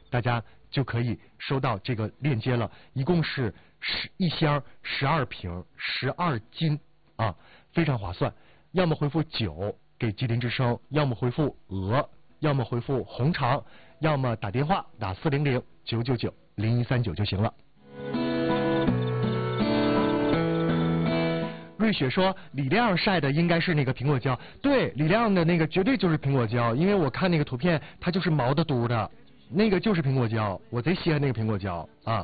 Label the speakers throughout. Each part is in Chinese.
Speaker 1: 大家就可以收到这个链接了，一共是一箱12瓶，12斤啊，非常划算。要么回复9给吉林之声，要么回复鹅，要么回复红肠，要么打电话打400-999-0139就行了。瑞雪说李亮晒的应该是那个苹果胶，对，李亮的那个绝对就是苹果胶，因为我看那个图片它就是毛的嘟的，那个就是苹果胶，我贼稀罕那个苹果胶啊。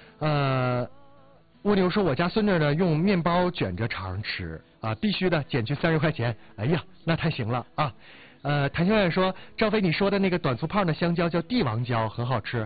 Speaker 1: 蜗牛说我家孙女呢用面包卷着尝吃啊，必须的，减去30块钱，哎呀，那太行了啊。谭小远说赵飞你说的那个短粗胖的香蕉叫帝王蕉，很好吃，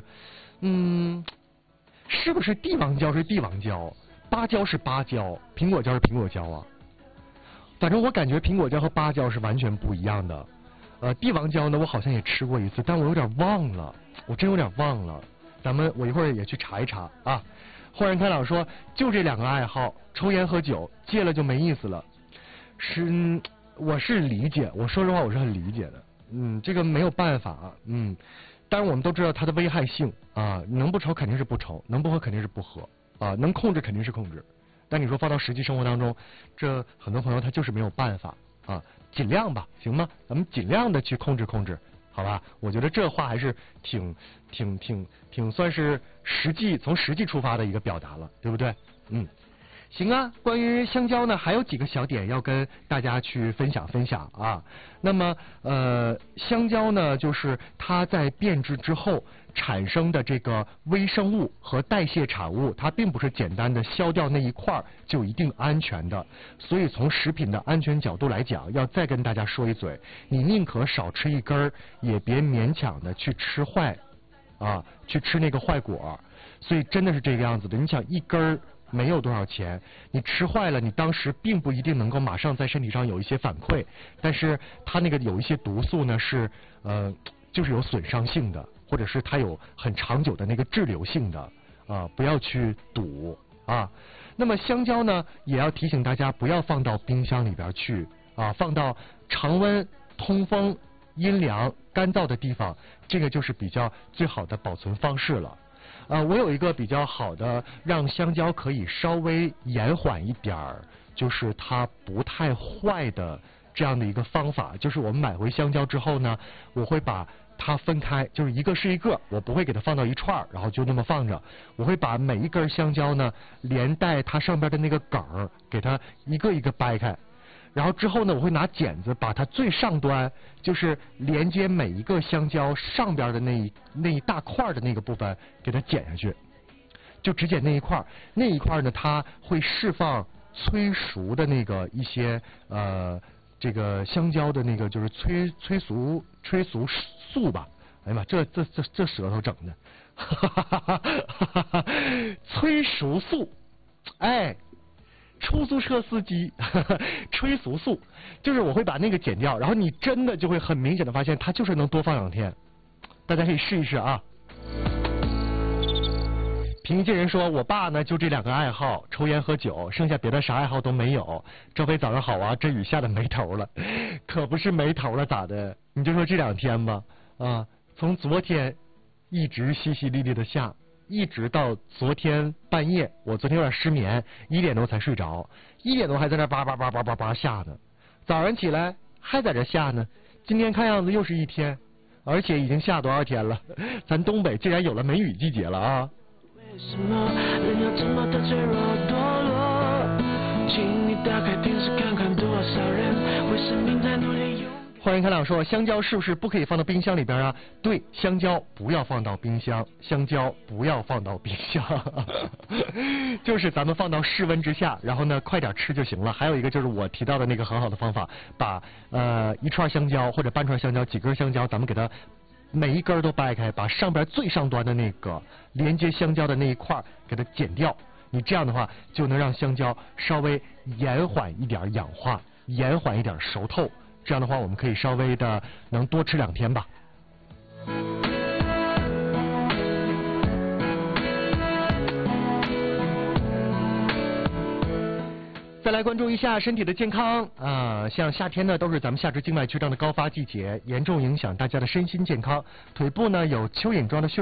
Speaker 1: 是不是帝王蕉是帝王蕉？芭蕉是芭蕉，苹果蕉是苹果蕉啊。反正我感觉苹果蕉和芭蕉是完全不一样的。帝王蕉呢，我好像也吃过一次，但我有点忘了，我真有点忘了。我一会儿也去查一查啊。豁然开朗说，就这2个爱好，抽烟喝酒，戒了就没意思了。我是理解，我说实话我是很理解的。这个没有办法啊。当然我们都知道它的危害性啊，能不抽肯定是不抽，能不喝肯定是不喝。能控制肯定是控制，但你说放到实际生活当中，这很多朋友他就是没有办法啊，尽量吧，行吗？咱们尽量的去控制控制，好吧？我觉得这话还是挺算是从实际出发的一个表达了，对不对？行啊，关于香蕉呢，还有几个小点要跟大家去分享啊。那么香蕉呢，就是它在变质之后产生的这个微生物和代谢产物，它并不是简单的削掉那一块就一定安全的。所以从食品的安全角度来讲，要再跟大家说一嘴，你宁可少吃一根儿，也别勉强的去吃坏啊，去吃那个坏果。所以真的是这个样子的，你想一根儿没有多少钱，你吃坏了，你当时并不一定能够马上在身体上有一些反馈，但是它那个有一些毒素呢是就是有损伤性的，或者是它有很长久的那个滞留性的啊，不要去赌啊。那么香蕉呢，也要提醒大家不要放到冰箱里边去啊，放到常温、通风、阴凉、干燥的地方，这个就是比较最好的保存方式了。我有一个比较好的让香蕉可以稍微延缓一点儿，就是它不太坏的这样的一个方法，就是我们买回香蕉之后呢，我会把它分开，就是一个是一个，我不会给它放到一串儿，然后就那么放着，我会把每一根香蕉呢，连带它上边的那个梗儿，给它一个一个掰开。然后之后呢，我会拿剪子把它最上端，就是连接每一个香蕉上边的那一大块的那个部分，给它剪下去，就只剪那一块。那一块呢，它会释放催熟的那个一些这个香蕉的那个就是催熟素吧。哎呀妈，这舌头整的，催熟素，哎。出租车司机催熟素，就是我会把那个剪掉，然后你真的就会很明显的发现它就是能多放2天，大家可以试一试啊。平易近人说，我爸呢就这2个爱好，抽烟喝酒，剩下别的啥爱好都没有。赵飞早上好啊，这雨下的没头了，可不是没头了咋的？你就说这2天吧，啊，从昨天一直淅淅沥沥的下。一直到昨天半夜，我昨天有点失眠，1点多才睡着，1点多还在那叭叭叭叭叭叭下呢，早上起来还在这下呢。今天看样子又是一天，而且已经下多少天了？咱东北竟然有了梅雨季节了啊！为什么人要这么的脆弱堕落？请你打开电视看看多少人为生命在努力。欢迎开朗说，香蕉是不是不可以放到冰箱里边啊？对，香蕉不要放到冰箱，香蕉不要放到冰箱，就是咱们放到室温之下，然后呢快点吃就行了。还有一个就是我提到的那个很好的方法，把一串香蕉或者半串香蕉、几根香蕉，咱们给它每一根都掰开，把上边最上端的那个连接香蕉的那一块给它剪掉。你这样的话就能让香蕉稍微延缓一点氧化，延缓一点熟透。这样的话，我们可以稍微的能多吃2天吧。再来关注一下身体的健康啊，像夏天呢，都是咱们下肢静脉曲张的高发季节，严重影响大家的身心健康。腿部呢有蚯蚓状的血